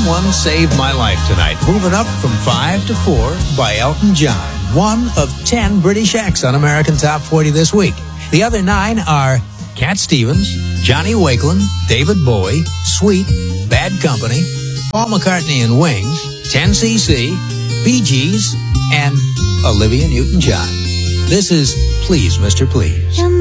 Someone Saved My Life tonight. Moving up from 5 to 4 by Elton John. One of 10 British acts on American Top 40 this week. The other 9 are Cat Stevens, Johnny Wakelin, David Bowie, Sweet, Bad Company, Paul McCartney and Wings, 10cc, Bee Gees, and Olivia Newton-John. This is Please, Mr. Please.